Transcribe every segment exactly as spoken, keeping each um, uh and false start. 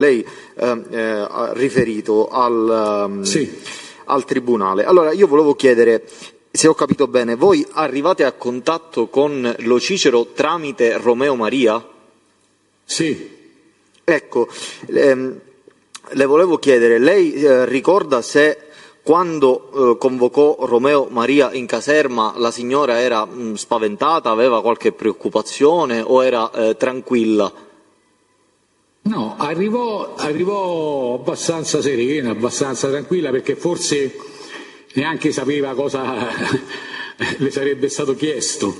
lei eh, eh, ha riferito al, um, sì. al tribunale. Allora io volevo chiedere, se ho capito bene, voi arrivate a contatto con Lo Cicero tramite Romeo Maria? Sì. Ecco, ehm, le volevo chiedere, lei eh, ricorda se quando eh, convocò Romeo Maria in caserma la signora era mh, spaventata, aveva qualche preoccupazione o era eh, tranquilla? No, arrivò, arrivò abbastanza serena, abbastanza tranquilla, perché forse neanche sapeva cosa le sarebbe stato chiesto.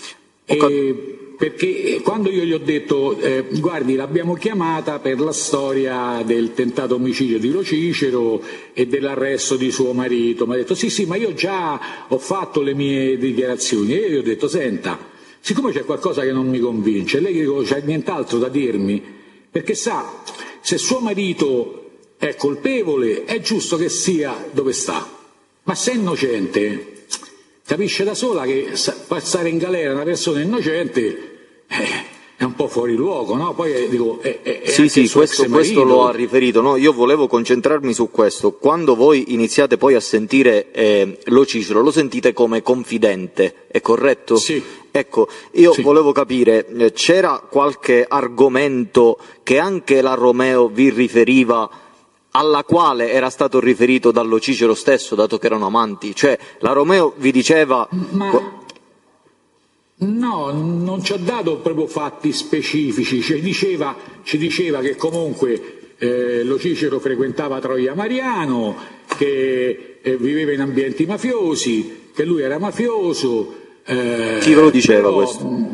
E perché quando io gli ho detto eh, guardi, l'abbiamo chiamata per la storia del tentato omicidio di Lo Cicero e dell'arresto di suo marito, mi ha detto sì sì, ma io già ho fatto le mie dichiarazioni. E io gli ho detto senta, siccome c'è qualcosa che non mi convince, lei dico, c'è nient'altro da dirmi, perché sa, se suo marito è colpevole è giusto che sia dove sta, ma se è innocente capisce da sola che passare in galera una persona innocente eh, è un po' fuori luogo, no? Poi eh, dico, è, è sì, sì, questo, questo lo ha riferito, no? Io volevo concentrarmi su questo. Quando voi iniziate poi a sentire eh, Lo Cicero, lo sentite come confidente, è corretto? Sì. Ecco, io sì. volevo capire, eh, c'era qualche argomento che anche la Romeo vi riferiva, alla quale era stato riferito da Lo Cicero stesso, dato che erano amanti? Cioè, la Romeo vi diceva... Ma... No, non ci ha dato proprio fatti specifici, ci diceva, ci diceva che comunque eh, Lo Cicero frequentava Troia Mariano, che eh, viveva in ambienti mafiosi, che lui era mafioso. Eh, Chi ve lo diceva però, questo?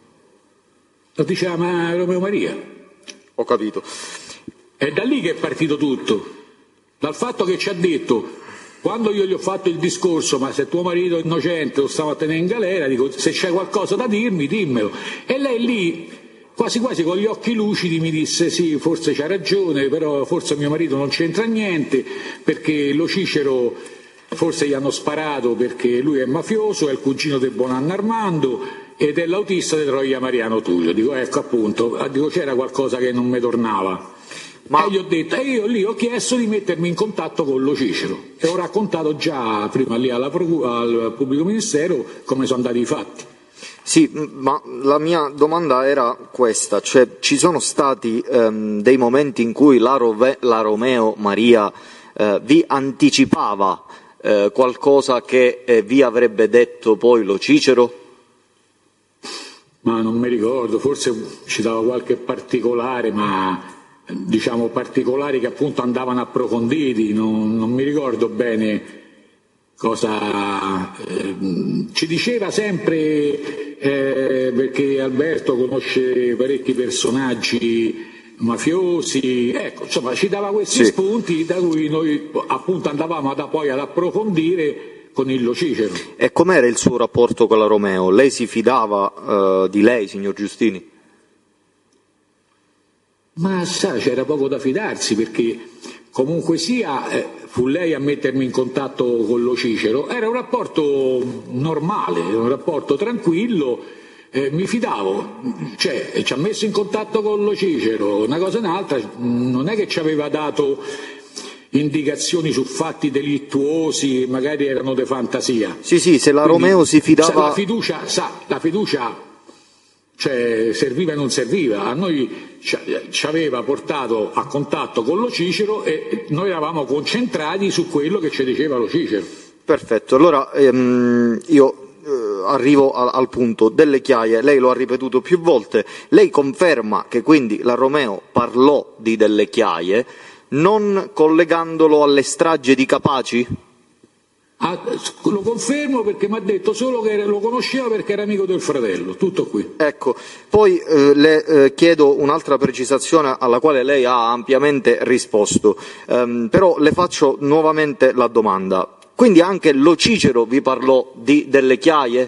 Lo diceva Romeo Maria. Ho capito. È da lì che è partito tutto, dal fatto che ci ha detto, quando io gli ho fatto il discorso, ma se tuo marito è innocente lo stavo a tenere in galera, dico, se c'è qualcosa da dirmi, dimmelo. E lei lì, quasi quasi con gli occhi lucidi, mi disse, sì, forse c'ha ragione, però forse mio marito non c'entra niente, perché Lo Cicero forse gli hanno sparato perché lui è mafioso, è il cugino del buon Anno Armando ed è l'autista di Troia Mariano Tullio. Dico, ecco appunto, dico, c'era qualcosa che non mi tornava. Ma... E gli ho detto, e io lì ho chiesto di mettermi in contatto con Lo Cicero e ho raccontato già prima lì alla procura, al pubblico ministero come sono andati i fatti. Sì, ma la mia domanda era questa, cioè ci sono stati ehm, dei momenti in cui la, Rove, la Romeo Maria eh, vi anticipava eh, qualcosa che eh, vi avrebbe detto poi Lo Cicero? Ma non mi ricordo, forse ci dava qualche particolare, ma... diciamo particolari che appunto andavano approfonditi, non, non mi ricordo bene cosa eh, ci diceva sempre, eh, perché Alberto conosce parecchi personaggi mafiosi, ecco, insomma ci dava questi sì. spunti da cui noi appunto andavamo da poi ad approfondire con il Lo Cicero. E com'era il suo rapporto con la Romeo? Lei si fidava eh, di lei, signor Giustini? Ma sa, c'era poco da fidarsi, perché comunque sia eh, fu lei a mettermi in contatto con Lo Cicero, era un rapporto normale, un rapporto tranquillo, eh, mi fidavo, cioè ci ha messo in contatto con Lo Cicero, una cosa e un'altra, non è che ci aveva dato indicazioni su fatti delittuosi, magari erano di fantasia. Sì, sì, se la Quindi, Romeo si fidava... Sa, la fiducia, sa, la fiducia... cioè serviva e non serviva, a noi ci aveva portato a contatto con Lo Cicero e noi eravamo concentrati su quello che ci diceva Lo Cicero. Perfetto, allora ehm, io eh, arrivo a, al punto delle chiaie, lei lo ha ripetuto più volte, lei conferma che quindi la Romeo parlò di Delle Chiaie non collegandolo alle stragi di Capaci? Ah, lo confermo, perché mi ha detto solo che lo conosceva perché era amico del fratello, tutto qui. Ecco, poi eh, le eh, chiedo un'altra precisazione alla quale lei ha ampiamente risposto, ehm, però le faccio nuovamente la domanda. Quindi anche Lo Cicero vi parlò di Delle Chiaie?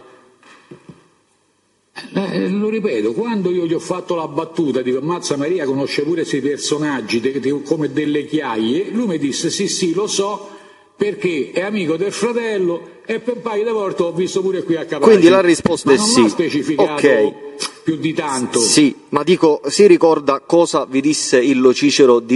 Eh, lo ripeto, quando io gli ho fatto la battuta, dico ammazza Maria conosce pure questi personaggi de, de, come Delle Chiaie, lui mi disse sì sì lo so, perché è amico del fratello e per un paio di volte ho visto pure qui a Capaci. Quindi la risposta ma è non sì. Mi ha specificato okay. più di tanto. Sì, ma dico, si ricorda cosa vi disse il Lo Cicero di